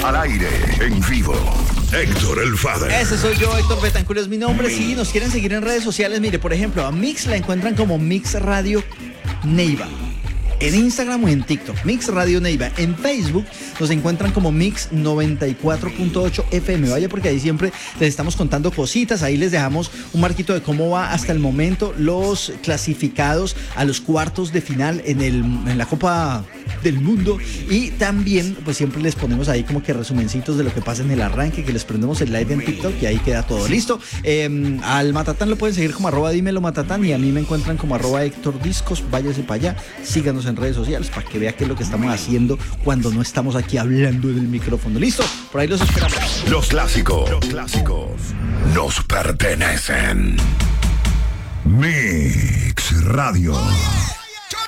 Al aire, en vivo. Héctor el Father. Ese soy yo, Héctor Betancourt es mi nombre. Si nos quieren seguir en redes sociales, mire, por ejemplo, a Mix la encuentran como Mix Radio Neiva. En Instagram o en TikTok, Mix Radio Neiva. En Facebook nos encuentran como Mix 94.8 FM. Vaya, porque ahí siempre les estamos contando cositas. Ahí les dejamos un marquito de cómo va hasta el momento los clasificados a los cuartos de final en la Copa del Mundo. Y también, pues siempre les ponemos ahí como que resumencitos de lo que pasa en el arranque, que les prendemos el live en TikTok y ahí queda todo listo. Al Matatán lo pueden seguir como @dímelo Matatán y a mí me encuentran como @Héctor Discos. Váyase para allá, síganos en redes sociales para que vea qué es lo que estamos haciendo cuando no estamos aquí hablando en el micrófono. ¿Listo? Por ahí los esperamos. Los clásicos nos pertenecen. Mix Radio.